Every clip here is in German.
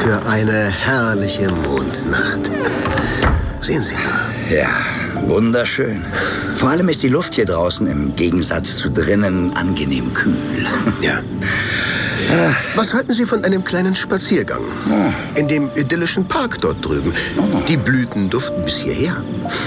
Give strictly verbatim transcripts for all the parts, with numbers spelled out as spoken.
für eine herrliche Mondnacht. Sehen Sie mal. Ja, wunderschön. Vor allem ist die Luft hier draußen im Gegensatz zu drinnen angenehm kühl. Ja. Was halten Sie von einem kleinen Spaziergang? Oh. In dem idyllischen Park dort drüben. Oh. Die Blüten duften bis hierher.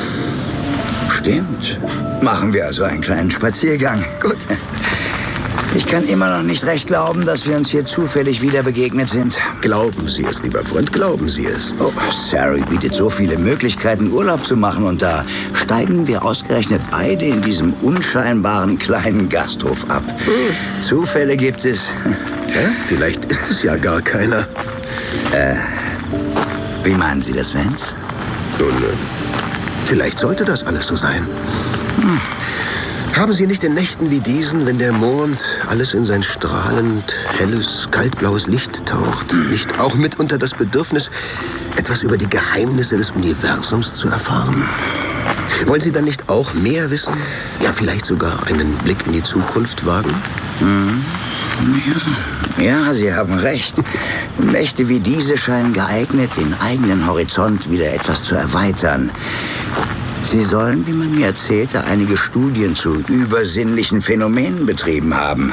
Stimmt. Machen wir also einen kleinen Spaziergang. Gut. Ich kann immer noch nicht recht glauben, dass wir uns hier zufällig wieder begegnet sind. Glauben Sie es, lieber Freund, glauben Sie es. Oh, Surrey bietet so viele Möglichkeiten, Urlaub zu machen. Und da steigen wir ausgerechnet beide in diesem unscheinbaren kleinen Gasthof ab. Hm. Zufälle gibt es. Ja, vielleicht ist es ja gar keiner. Äh, wie meinen Sie das, Vance? Nun, äh, vielleicht sollte das alles so sein. Hm. Haben Sie nicht in Nächten wie diesen, wenn der Mond alles in sein strahlend, helles, kaltblaues Licht taucht, nicht auch mitunter das Bedürfnis, etwas über die Geheimnisse des Universums zu erfahren? Wollen Sie dann nicht auch mehr wissen? Ja, vielleicht sogar einen Blick in die Zukunft wagen? Mhm. Ja. ja, Sie haben recht. Nächte wie diese scheinen geeignet, den eigenen Horizont wieder etwas zu erweitern. Sie sollen, wie man mir erzählte, einige Studien zu übersinnlichen Phänomenen betrieben haben.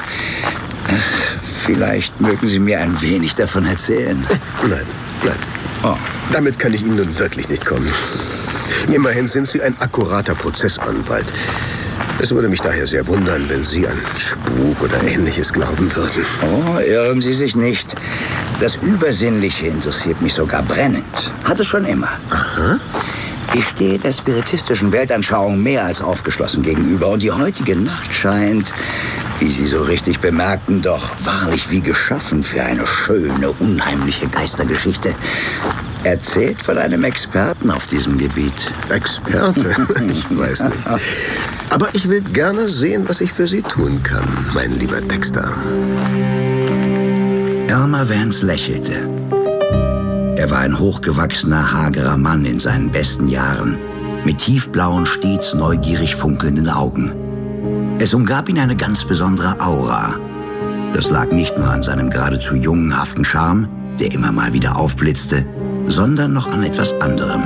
Vielleicht mögen Sie mir ein wenig davon erzählen. Nein, nein. Oh. Damit kann ich Ihnen nun wirklich nicht kommen. Immerhin sind Sie ein akkurater Prozessanwalt. Es würde mich daher sehr wundern, wenn Sie an Spuk oder Ähnliches glauben würden. Oh, irren Sie sich nicht. Das Übersinnliche interessiert mich sogar brennend. Hat es schon immer. Aha. Ich stehe der spiritistischen Weltanschauung mehr als aufgeschlossen gegenüber. Und die heutige Nacht scheint, wie Sie so richtig bemerkten, doch wahrlich wie geschaffen für eine schöne, unheimliche Geistergeschichte. Erzählt von einem Experten auf diesem Gebiet. Experte? Ich weiß nicht. Aber ich will gerne sehen, was ich für Sie tun kann, mein lieber Dexter. Elmer Vance lächelte. Er war ein hochgewachsener, hagerer Mann in seinen besten Jahren, mit tiefblauen, stets neugierig funkelnden Augen. Es umgab ihn eine ganz besondere Aura. Das lag nicht nur an seinem geradezu jungenhaften Charme, der immer mal wieder aufblitzte, sondern noch an etwas anderem.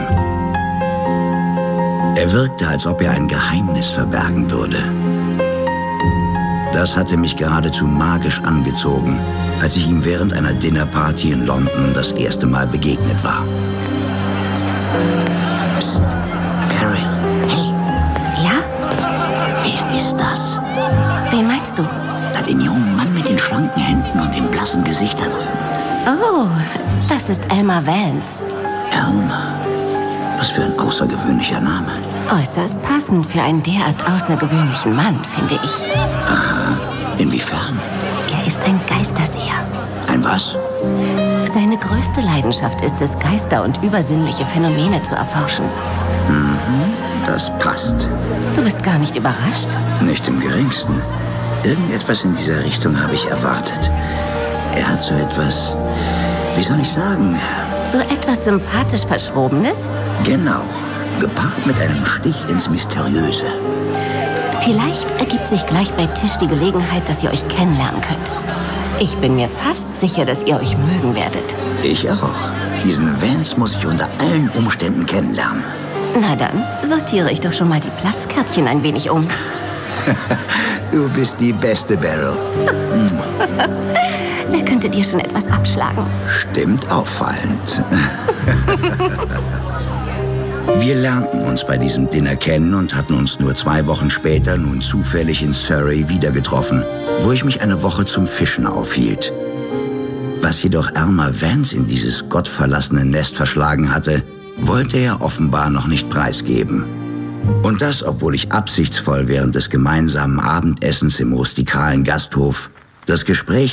Er wirkte, als ob er ein Geheimnis verbergen würde. Das hatte mich geradezu magisch angezogen, als ich ihm während einer Dinnerparty in London das erste Mal begegnet war. Psst, Beryl, hey. Ja? Wer ist das? Wen meinst du? Na, den jungen Mann mit den schlanken Händen und dem blassen Gesicht da drüben. Oh, das ist Elmer Vance. Elmer? Was für ein außergewöhnlicher Name. Äußerst passend für einen derart außergewöhnlichen Mann, finde ich. Aha, inwiefern? Er ist ein Geisterseher. Ein was? Seine größte Leidenschaft ist es, Geister und übersinnliche Phänomene zu erforschen. Mhm, das passt. Du bist gar nicht überrascht? Nicht im Geringsten. Irgendetwas in dieser Richtung habe ich erwartet. Er hat so etwas, wie soll ich sagen? So etwas sympathisch Verschrobenes? Genau, gepaart mit einem Stich ins Mysteriöse. Vielleicht ergibt sich gleich bei Tisch die Gelegenheit, dass ihr euch kennenlernen könnt. Ich bin mir fast sicher, dass ihr euch mögen werdet. Ich auch. Diesen Vance muss ich unter allen Umständen kennenlernen. Na dann, sortiere ich doch schon mal die Platzkärtchen ein wenig um. Du bist die beste, Beryl. Der könnte dir schon etwas abschlagen. Stimmt auffallend. Wir lernten uns bei diesem Dinner kennen und hatten uns nur zwei Wochen später nun zufällig in Surrey wieder getroffen, wo ich mich eine Woche zum Fischen aufhielt. Was jedoch Elmer Vance in dieses gottverlassene Nest verschlagen hatte, wollte er offenbar noch nicht preisgeben. Und das, obwohl ich absichtsvoll während des gemeinsamen Abendessens im rustikalen Gasthof das Gespräch